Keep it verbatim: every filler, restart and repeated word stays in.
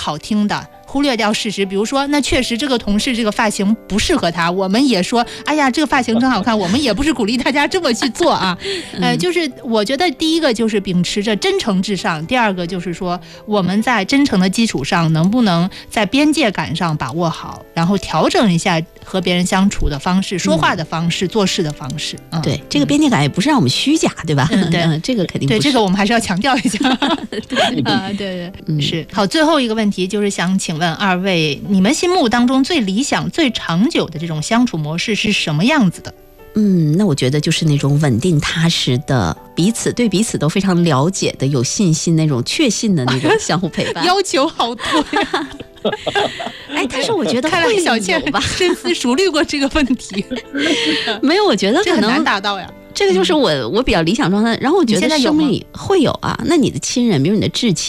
好听的，忽略掉事实，比如说那确实这个同事这个发型不适合他，我们也说哎呀这个发型真好看，我们也不是鼓励大家这么去做啊。呃，就是我觉得第一个就是秉持着真诚至上，第二个就是说我们在真诚的基础上能不能在边界感上把握好，然后调整一下和别人相处的方式、说话的方式、做事的方式。嗯、 对，这个边界感也不是让我们虚假，对吧？ 嗯，对， 嗯、这个肯定不是。 对，这个我们还是要强调一下。对啊，对对，嗯、是。好，最后一个问题就是想请问二位，你们心目当中最理想、最长久的这种相处模式是什么样子的？ 嗯，那我觉得就是那种稳定踏实的，彼此对彼此都非常了解的、有信心那种确信的那种相互陪伴。 要求好多呀！ 哎，但是我觉得看来小倩吧， 深思熟虑过这个问题。 没有，我觉得可能这很难达到呀。 这个就是我我比较理想状态。然后我觉得生命里会有啊，那你的亲人，比如你的至亲。